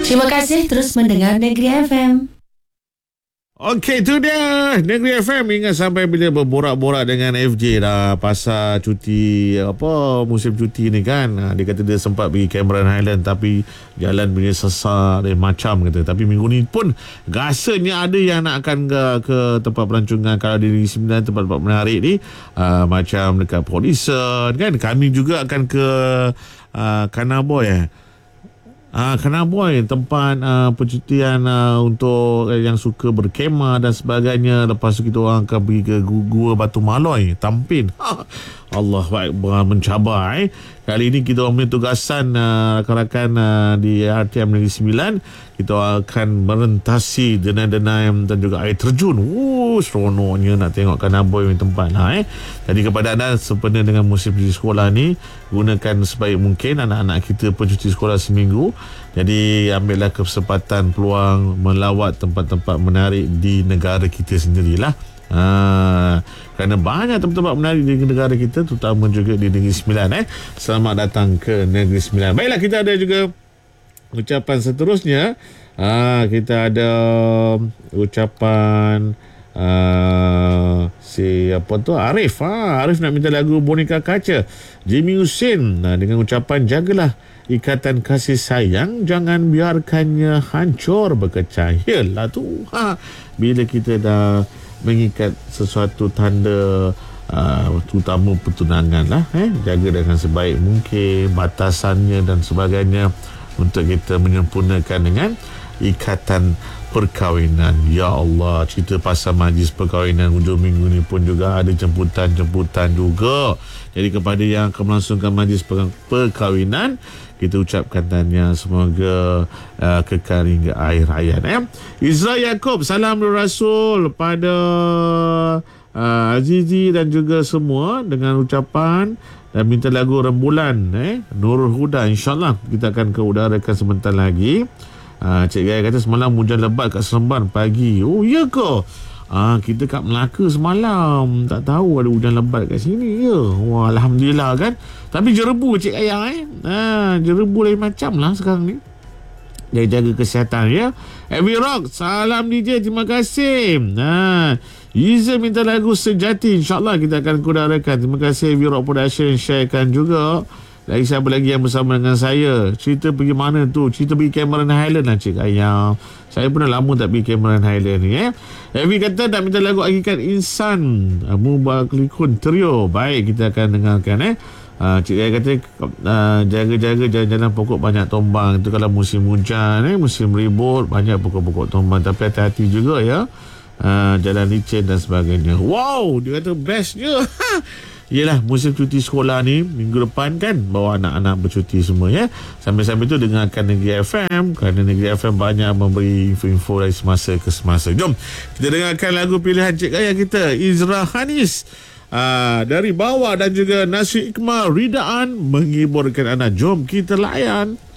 Terima kasih terus mendengar Negeri FM. Okey, tu dia Negeri FM. Ingat sampai bila berborak-borak dengan FJ dah pasal cuti musim cuti ni kan. Dia kata dia sempat pergi Cameron Highland tapi jalan punya sesak dia macam kata. Tapi minggu ni pun rasanya ada yang nak akan ke tempat pelancongan kalau di Negeri Sembilan, tempat-tempat menarik ni, macam dekat Polisen kan. Kami juga akan ke Kanaboy Kanaboy, tempat percutian untuk yang suka berkemah dan sebagainya. Lepas tu kita orang akan pergi ke Gua Batu Maloi, Tampin. Allah mencabar. Kali ini kita orang punya tugasan rakan-rakan di RTM Negeri Sembilan. Kita akan merentasi denai-denai dan juga air terjun. Seronoknya nak tengok Kanaboy punya tempat lah. Jadi kepada anda sempena dengan musim cuti sekolah ni, gunakan sebaik mungkin. Anak-anak kita pun cuti sekolah seminggu. Jadi ambillah kesempatan peluang melawat tempat-tempat menarik di negara kita sendirilah. Kerana banyak tempat-tempat menarik di negara kita, terutama juga di Negeri Sembilan. Selamat datang ke Negeri Sembilan. Baiklah, kita ada juga ucapan seterusnya. Kita ada ucapan Arif. Arif nak minta lagu Boneka Kaca Jimmy Hussein dengan ucapan, jagalah ikatan kasih sayang, jangan biarkannya hancur berkecah. Yalah tu, bila kita dah mengikat sesuatu tanda terutama pertunangan lah, jaga dengan sebaik mungkin batasannya dan sebagainya untuk kita menyempurnakan dengan ikatan perkahwinan. Ya Allah, cerita pasal majlis perkahwinan hujung minggu ni pun juga ada jemputan-jemputan juga. Jadi kepada yang akan melangsungkan majlis perkahwinan, kita ucapkan tahniah, semoga kekal hingga akhir hayat. Izra Yaakob, salam Rasul pada Azizi dan juga semua dengan ucapan dan minta lagu Rembulan Nurul Huda. InsyaAllah kita akan ke udarakan sebentar lagi. Cik Gaya kata semalam hujan lebat kat Seremban pagi. Oh ya ke? Kita kat Melaka semalam tak tahu ada hujan lebat kat sini ya. Wah, Alhamdulillah kan. Tapi jerebu Cik Gaya jerebu lain macam lah sekarang ni. Jaga kesihatan ya. Abby Rock, salam DJ, terima kasih. Iza minta lagu Sejati, InsyaAllah kita akan kudarakan. Terima kasih Abby Rock Production, sharekan juga. Lagi siapa lagi yang bersama dengan saya? Cerita pergi mana tu? Cerita pergi Cameron Highland lah Cik Ayam. Saya pun dah lama tak pergi Cameron Highland ni. Abby kata nak minta lagu Hakikat Insan Mubaraklikun Trio. Baik, kita akan dengarkan. Cik Ayam kata jaga-jaga jalan-jalan pokok banyak tombang. Itu kalau musim hujan, musim ribut banyak pokok-pokok tombang. Tapi hati-hati juga ya. Jalan licin dan sebagainya. Wow, dia kata bestnya. Yelah, musim cuti sekolah ni minggu depan kan, bawa anak-anak bercuti semua ya. Sambil-sambil tu dengarkan Negeri FM, kerana Negeri FM banyak memberi info-info dari semasa ke semasa. Jom kita dengarkan lagu pilihan Cik Gaya kita, Izra Hanis dari bawah, dan juga Nasi Ikmal Ridaan menghiburkan anda. Jom kita layan.